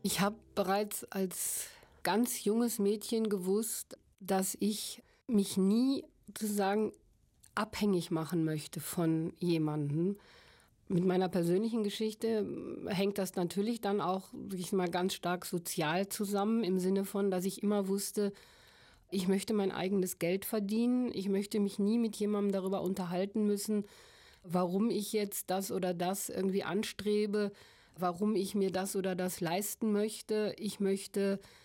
Ich habe bereits als ganz junges Mädchen gewusst, dass ich mich nie sozusagen abhängig machen möchte von jemandem. Mit meiner persönlichen Geschichte hängt das natürlich dann auch, sag ich mal, ganz stark sozial zusammen, im Sinne von, dass ich immer wusste, ich möchte mein eigenes Geld verdienen. Ich möchte mich nie mit jemandem darüber unterhalten müssen, warum ich jetzt das oder das irgendwie anstrebe, warum ich mir das oder das leisten möchte. Ich möchte